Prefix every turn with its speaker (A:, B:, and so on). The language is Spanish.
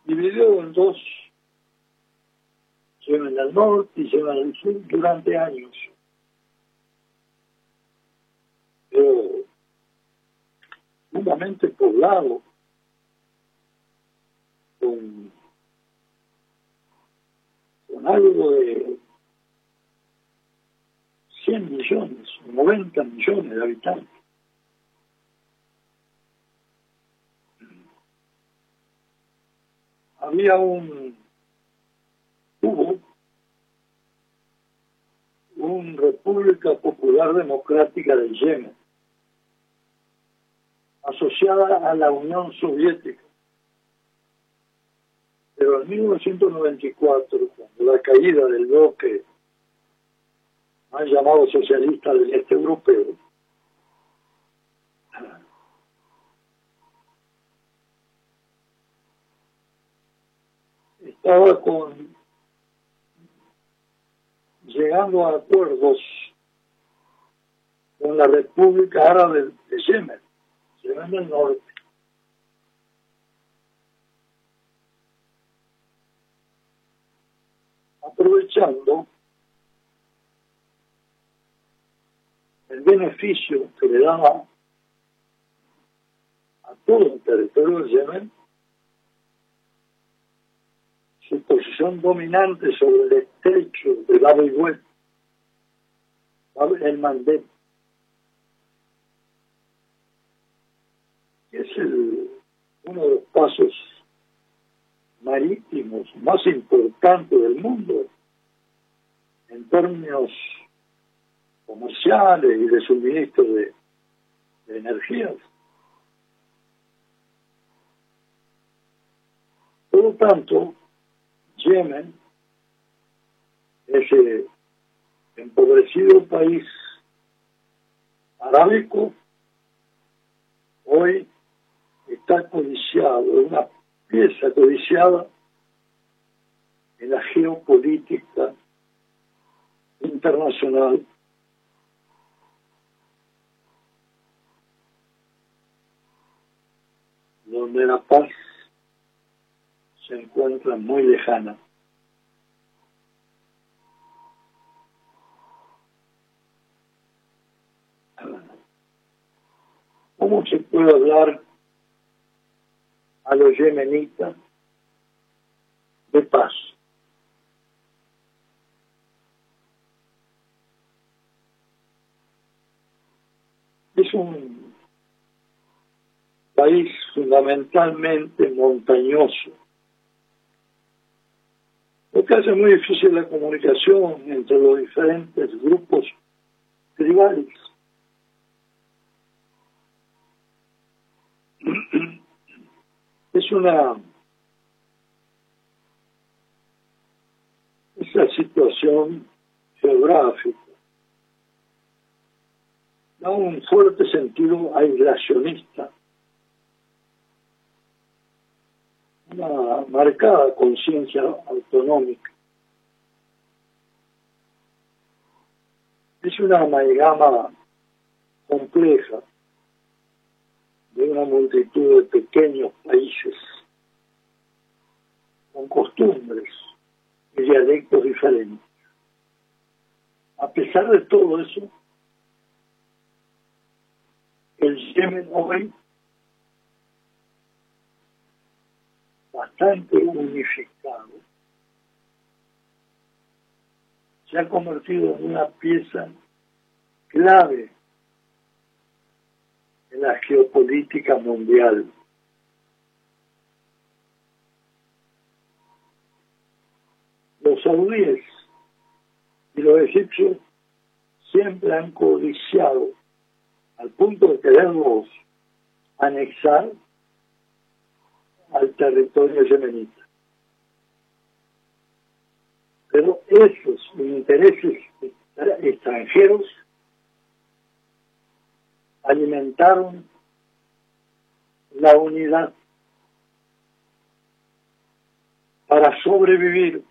A: dividió en dos, Yemen al norte y Yemen al sur, durante años. Pero sumamente poblado, con algo de 100 millones, 90 millones de habitantes. Hubo una República Popular Democrática de Yemen, asociada a la Unión Soviética. Pero en 1994, cuando la caída del bloque más llamado socialista del este europeo, estaba llegando a acuerdos con la República Árabe de Yemen, Yemen del Norte. Aprovechando el beneficio que le daba a todo el territorio de Yemen su posición dominante sobre el estrecho de Bab el-Wed, el Mandeb, que es uno de los pasos marítimos más importantes del mundo en términos comerciales y de suministro de energías. Por lo tanto, Yemen, ese empobrecido país arábico, hoy está codiciado, es una pieza codiciada en la geopolítica internacional, donde la paz se encuentra muy lejana. ¿Cómo se puede hablar a los yemenitas de paz? Es un país fundamentalmente montañoso, lo que hace muy difícil la comunicación entre los diferentes grupos tribales. Esa situación geográfica da un fuerte sentido aislacionista, una marcada conciencia autonómica. Es una amalgama compleja de una multitud de pequeños países con costumbres y dialectos diferentes. A pesar de todo eso, el Yemen hoy, bastante unificado, se ha convertido en una pieza clave en la geopolítica mundial. Los saudíes y los egipcios siempre han codiciado al punto de quererlos anexar al territorio yemenita. Pero esos intereses extranjeros alimentaron la unidad para sobrevivir